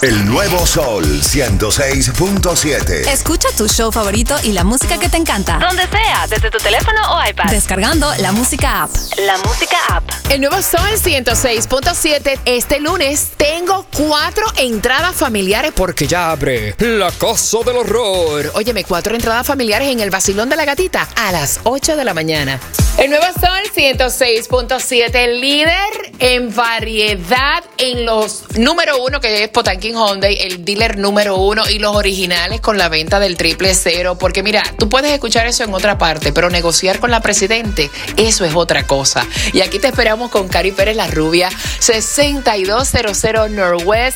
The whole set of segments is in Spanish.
El nuevo Sol 106.7. Escucha tu show favorito y la música que te encanta. Donde sea, desde tu teléfono o iPad. Descargando la música app. La música app. El nuevo Sol 106.7. Este lunes tengo 4 entradas familiares porque ya abre la Casa del Horror. Óyeme, 4 entradas familiares en el Vacilón de la Gatita a las 8 de la mañana. El nuevo Sol 106.7, líder en variedad en los número 1, que es Potanquín Hyundai, el dealer número 1, y los originales con la venta del 000. Porque mira, tú puedes escuchar eso en otra parte, pero negociar con la Presidente, eso es otra cosa. Y aquí te esperamos con Cari Pérez la Rubia, 6200 Northwest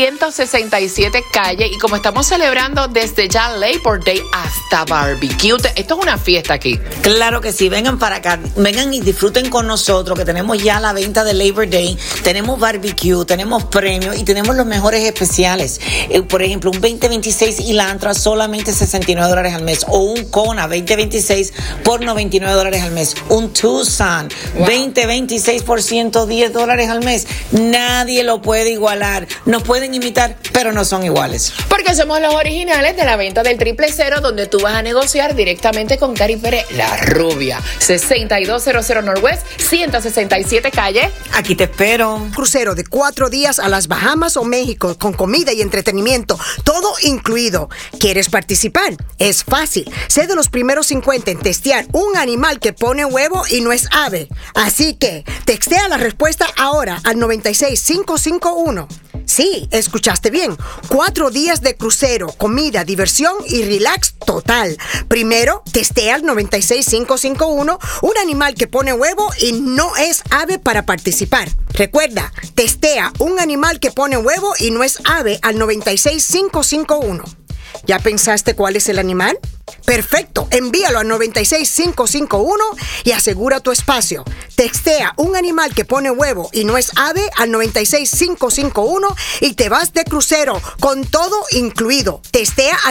167 calle. Y como estamos celebrando desde ya Labor Day hasta barbecue, esto es una fiesta aquí. Claro que sí, vengan para acá, vengan y disfruten con nosotros, que tenemos ya la venta de Labor Day, tenemos barbecue, tenemos premios y tenemos los mejores especiales. Por ejemplo, un 2026 Elantra solamente $69 al mes, o un Kona 2026 por $99 al mes, un Tucson 2026 por $110 al mes. Nadie lo puede igualar. Nos pueden imitar, pero no son iguales. Porque somos los originales de la venta del 000, donde tú vas a negociar directamente con Cari Pérez la Rubia, 6200 Northwest 167 calle. Aquí te espero. Crucero de 4 días a las Bahamas o México con comida y entretenimiento, todo incluido. ¿Quieres participar? Es fácil. Sé de los primeros 50 en testear un animal que pone huevo y no es ave. Así que textea la respuesta ahora al 96551. Sí, escuchaste bien. 4 días de crucero, comida, diversión y relax total. Primero, testea al 96551 un animal que pone huevo y no es ave para participar. Recuerda, testea un animal que pone huevo y no es ave al 96551. ¿Ya pensaste cuál es el animal? Perfecto, envíalo al 96551 y asegura tu espacio. Textea un animal que pone huevo y no es ave al 96551 y te vas de crucero con todo incluido. Testea al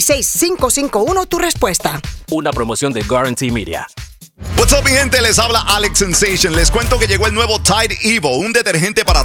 96551 tu respuesta. Una promoción de Guarantee Media. What's up, mi gente? Les habla Alex Sensation. Les cuento que llegó el nuevo Tide Evo, un detergente para